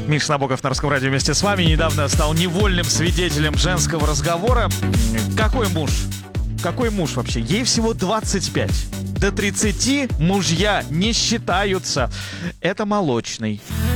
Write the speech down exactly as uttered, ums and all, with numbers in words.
Миша Набоков на Русском радио вместе с вами. Недавно стал невольным свидетелем женского разговора. Какой муж? Какой муж вообще? Ей всего двадцать пять. До тридцати мужья не считаются. Это молочный.